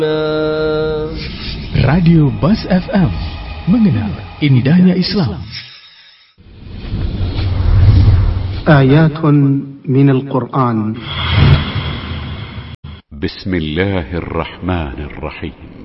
Radio Bas FM, mengenal indahnya Islam. آيات من القرآن. بسم الله الرحمن الرحيم.